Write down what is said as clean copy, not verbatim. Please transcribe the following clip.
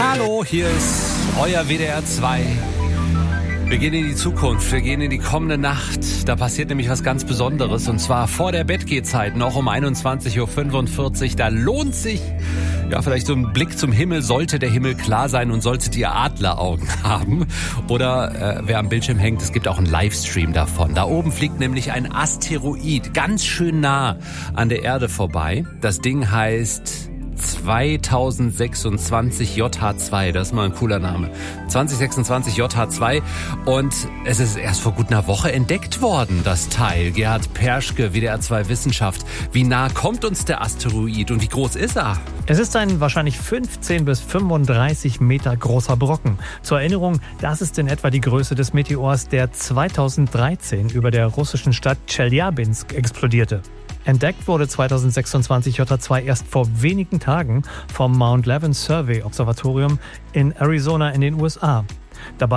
Hallo, hier ist euer WDR 2. Wir gehen in die Zukunft, wir gehen in die kommende Nacht. Da passiert nämlich was ganz Besonderes, und zwar vor der Bettgehzeit, noch um 21.45 Uhr. Da lohnt sich vielleicht so ein Blick zum Himmel, sollte der Himmel klar sein und solltet ihr Adleraugen haben. Oder wer am Bildschirm hängt, es gibt auch einen Livestream davon. Da oben fliegt nämlich ein Asteroid ganz schön nah an der Erde vorbei. Das Ding heißt 2026 JH2, das ist mal ein cooler Name. 2026 JH2, und es ist erst vor gut einer Woche entdeckt worden, das Teil. Gerhard Perschke, WDR 2 Wissenschaft. Wie nah kommt uns der Asteroid und wie groß ist er? Es ist ein wahrscheinlich 15 bis 35 Meter großer Brocken. Zur Erinnerung, das ist in etwa die Größe des Meteors, der 2013 über der russischen Stadt Tscheljabinsk explodierte. Entdeckt wurde 2026 JH2 erst vor wenigen Tagen vom Mount Levin Survey Observatorium in Arizona in den USA. Dabei